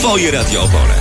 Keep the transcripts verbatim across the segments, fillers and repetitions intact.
Twoje Radio Opole.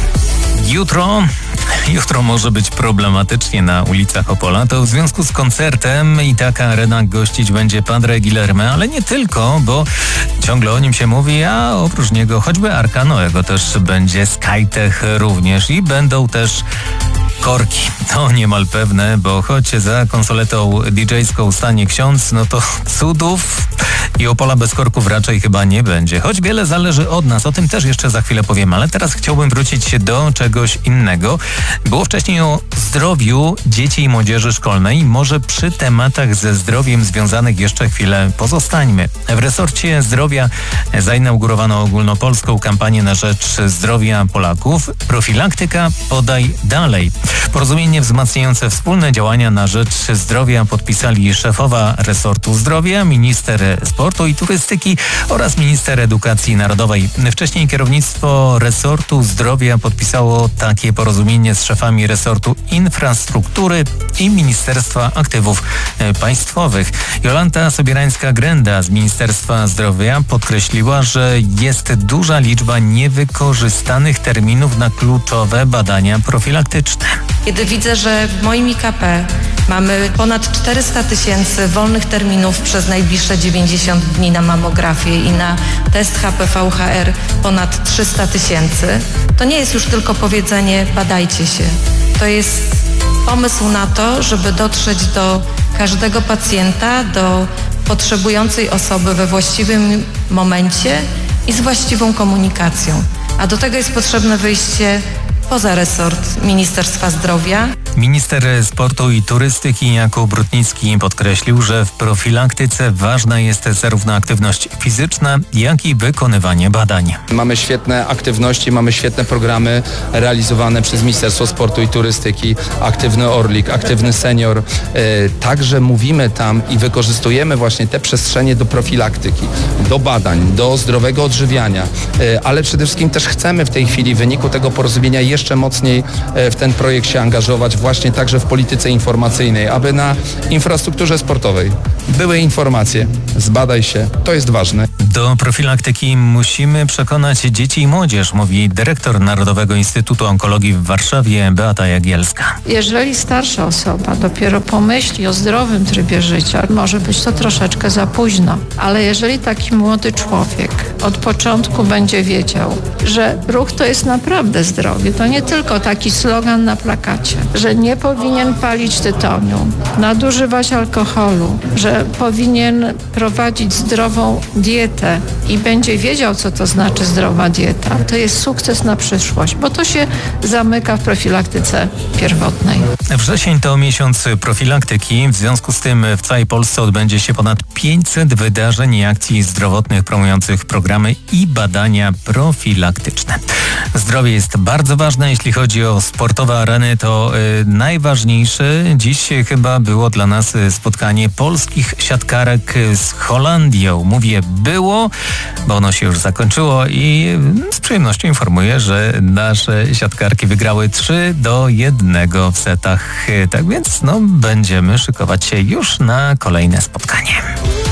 Jutro, jutro może być problematycznie na ulicach Opola. To w związku z koncertem Ithaca Arena gościć będzie Padre Guilherme, ale nie tylko, bo ciągle o nim się mówi, a oprócz niego choćby Arka Noego też będzie, Skytech również i będą też korki. To niemal pewne, bo choć za konsoletą didżejską stanie ksiądz, no to cudów i Opola bez korków raczej chyba nie będzie. Choć wiele zależy od nas, o tym też jeszcze za chwilę powiem, ale teraz chciałbym wrócić się do czegoś innego. Było wcześniej o zdrowiu dzieci i młodzieży szkolnej. Może przy tematach ze zdrowiem związanych jeszcze chwilę pozostańmy. W resorcie zdrowia zainaugurowano ogólnopolską kampanię na rzecz zdrowia Polaków. Profilaktyka podaj dalej. Porozumienie wzmacniające wspólne działania na rzecz zdrowia podpisali szefowa resortu zdrowia, minister sportu i turystyki oraz minister edukacji narodowej. Wcześniej kierownictwo resortu zdrowia podpisało takie porozumienie z szefami resortu infrastruktury i Ministerstwa Aktywów Państwowych. Jolanta Sobierańska-Grenda z Ministerstwa Zdrowia podkreśliła, że jest duża liczba niewykorzystanych terminów na kluczowe badania profilaktyczne. Kiedy widzę, że w moim I K P mamy ponad czterysta tysięcy wolnych terminów przez najbliższe dziewięćdziesiąt dni na mamografię i na test H P V H R ponad trzysta tysięcy, to nie jest już tylko powiedzenie badajcie się. To jest pomysł na to, żeby dotrzeć do każdego pacjenta, do potrzebującej osoby we właściwym momencie i z właściwą komunikacją. A do tego jest potrzebne wyjście poza resort Ministerstwa Zdrowia. Minister sportu i turystyki Jakub Rutnicki podkreślił, że w profilaktyce ważna jest zarówno aktywność fizyczna, jak i wykonywanie badań. Mamy świetne aktywności, mamy świetne programy realizowane przez Ministerstwo Sportu i Turystyki, Aktywny Orlik, Aktywny Senior. Także mówimy tam i wykorzystujemy właśnie te przestrzenie do profilaktyki, do badań, do zdrowego odżywiania, ale przede wszystkim też chcemy w tej chwili w wyniku tego porozumienia jeszcze mocniej w ten projekt się angażować właśnie także w polityce informacyjnej, aby na infrastrukturze sportowej były informacje, zbadaj się, to jest ważne. Do profilaktyki musimy przekonać dzieci i młodzież, mówi dyrektor Narodowego Instytutu Onkologii w Warszawie Beata Jagielska. Jeżeli starsza osoba dopiero pomyśli o zdrowym trybie życia, może być to troszeczkę za późno, ale jeżeli taki młody człowiek od początku będzie wiedział, że ruch to jest naprawdę zdrowie, to nie tylko taki slogan na plakacie, że nie powinien palić tytoniu, nadużywać alkoholu, że powinien prowadzić zdrową dietę i będzie wiedział, co to znaczy zdrowa dieta, to jest sukces na przyszłość, bo to się zamyka w profilaktyce pierwotnej. Wrzesień to miesiąc profilaktyki. W związku z tym w całej Polsce odbędzie się ponad pięćset wydarzeń i akcji zdrowotnych promujących programy i badania profilaktyczne. Zdrowie jest bardzo ważne. Jeśli chodzi o sportowe areny, to y, najważniejsze dziś chyba było dla nas spotkanie polskich siatkarek z Holandią. Mówię było, bo ono się już zakończyło i z przyjemnością informuję, że nasze siatkarki wygrały trzy do jednego w setach. Tak więc no, będziemy szykować się już na kolejne spotkanie.